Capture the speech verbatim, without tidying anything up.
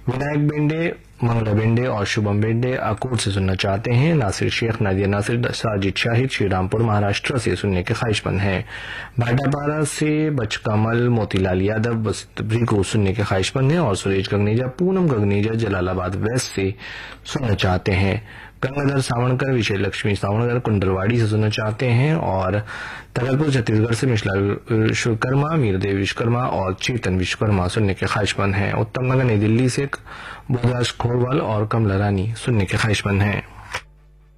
विनायक बेंडे, मंगला बेंडे और शुभम बेंडे अकोट से सुनना चाहते हैं। नासिर शेख, नादिया नासिर, साजिद शाहिद श्रीरामपुर महाराष्ट्र से सुनने के ख्वाहिशमंद हैं। भाटापारा से बचकमल मोतीलाल यादव बस्तबरी को सुनने के ख्वाहिशमंद हैं और सुरेश गगनेजा, पूनम गगनेजा जलालाबाद वेस्ट से सुनना चाहते हैं। गंगाधर सावणकर, विजय लक्ष्मी सावणकर कुंडलवाड़ी से सुनना चाहते हैं और तगलपुर छत्तीसगढ़ से मिश्ला विश्वकर्मा, मीरदेव विश्वकर्मा और चेतन विश्वकर्मा सुनने के ख्वाहिशमंद हैं। उत्तम नगर नई दिल्ली से बुधराज खोरवाल और कमला रानी सुनने के ख्वाहिशमंद हैं।